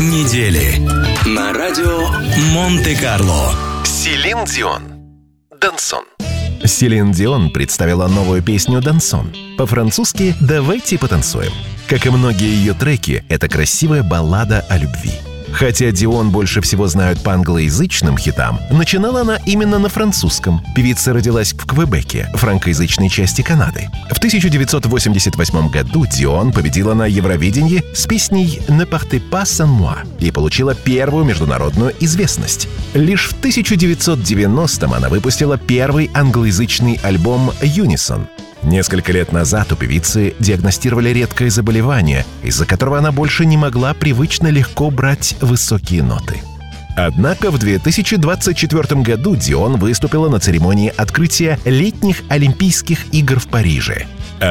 недели на радио Монте-Карло. Селин Дион. Дансон. Селин Дион представила новую песню «Дансон». По-французски «Давайте потанцуем». Как и многие ее треки, это красивая баллада о любви. Хотя Дион больше всего знают по англоязычным хитам, начинала она именно на французском. Певица родилась в Квебеке, франкоязычной части Канады. В 1988 году Дион победила на Евровидении с песней «Ne partez pas sans moi» и получила первую международную известность. Лишь в 1990-м она выпустила первый англоязычный альбом «Unison». Несколько лет назад у певицы диагностировали редкое заболевание, из-за которого она больше не могла привычно легко брать высокие ноты. Однако в 2024 году Дион выступила на церемонии открытия летних Олимпийских игр в Париже.